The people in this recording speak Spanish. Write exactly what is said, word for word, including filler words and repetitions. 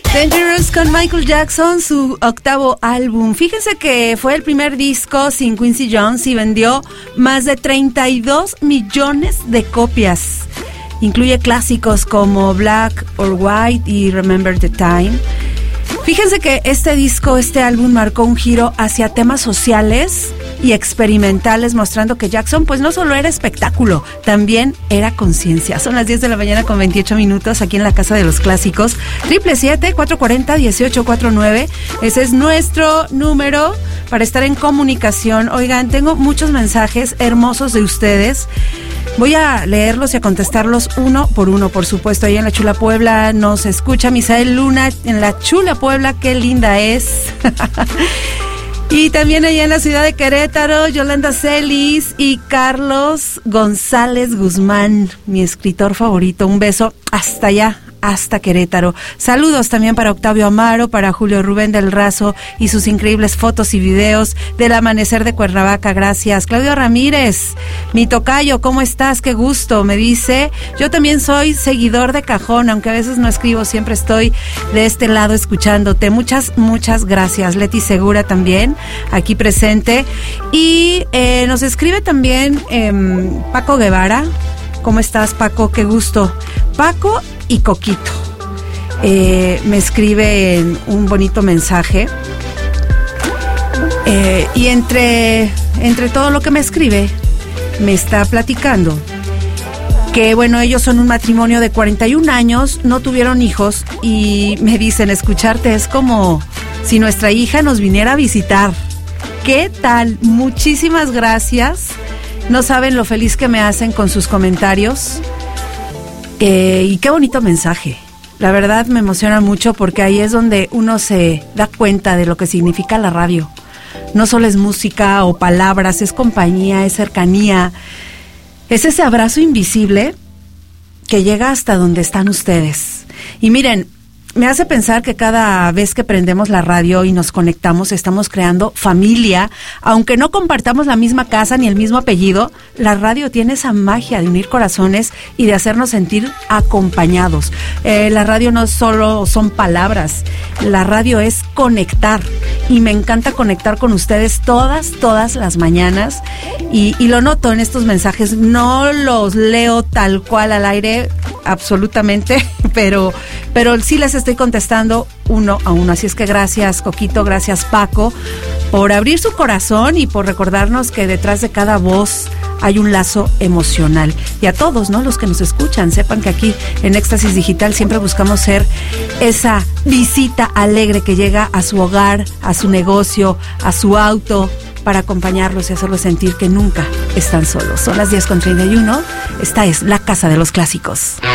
Dangerous con Michael Jackson, su octavo álbum. Fíjense que fue el primer disco sin Quincy Jones y vendió más de treinta y dos millones de copias. Incluye clásicos como Black or White y Remember the Time. Fíjense que este disco, este álbum marcó un giro hacia temas sociales y experimentales, mostrando que Jackson pues no solo era espectáculo, también era conciencia. Son las diez de la mañana con veintiocho minutos aquí en la Casa de los Clásicos. Triple siete, cuatro cuatro cero, dieciocho cuarenta y nueve. Ese es nuestro número para estar en comunicación. Oigan, tengo muchos mensajes hermosos de ustedes. Voy a leerlos y a contestarlos uno por uno, por supuesto. Ahí en la Chula Puebla nos escucha Misael Luna en la Chula Puebla, qué linda es. Y también allá en la ciudad de Querétaro, Yolanda Celis y Carlos González Guzmán, mi escritor favorito. Un beso hasta allá, hasta Querétaro. Saludos también para Octavio Amaro, para Julio Rubén del Razo y sus increíbles fotos y videos del amanecer de Cuernavaca. Gracias. Claudio Ramírez, mi tocayo, ¿cómo estás? Qué gusto. Me dice, yo también soy seguidor de Cajón, aunque a veces no escribo, siempre estoy de este lado escuchándote. Muchas, muchas gracias. Leti Segura también, aquí presente. Y eh, nos escribe también eh, Paco Guevara. ¿Cómo estás, Paco? Qué gusto. Paco y Coquito eh, me escribe un bonito mensaje eh, y entre, entre todo lo que me escribe me está platicando que bueno, ellos son un matrimonio de cuarenta y un años, no tuvieron hijos y me dicen, escucharte es como si nuestra hija nos viniera a visitar. ¿Qué tal? Muchísimas gracias. No saben lo feliz que me hacen con sus comentarios. Eh, y qué bonito mensaje. La verdad me emociona mucho porque ahí es donde uno se da cuenta de lo que significa la radio. No solo es música o palabras, es compañía, es cercanía. Es ese abrazo invisible que llega hasta donde están ustedes. Y miren, me hace pensar que cada vez que prendemos la radio y nos conectamos, estamos creando familia. Aunque no compartamos la misma casa ni el mismo apellido, la radio tiene esa magia de unir corazones y de hacernos sentir acompañados. Eh, la radio no solo son palabras, la radio es conectar. Y me encanta conectar con ustedes todas, todas las mañanas. Y, y lo noto en estos mensajes. No los leo tal cual al aire, absolutamente, pero, pero sí les estoy contestando uno a uno. Así es que gracias, Coquito, gracias, Paco, por abrir su corazón y por recordarnos que detrás de cada voz hay un lazo emocional. Y a todos, ¿no? Los que nos escuchan, sepan que aquí en Éxtasis Digital siempre buscamos ser esa visita alegre que llega a su hogar, a su negocio, a su auto, para acompañarlos y hacerlos sentir que nunca están solos. Son las diez con treinta y uno. Esta es la Casa de los Clásicos.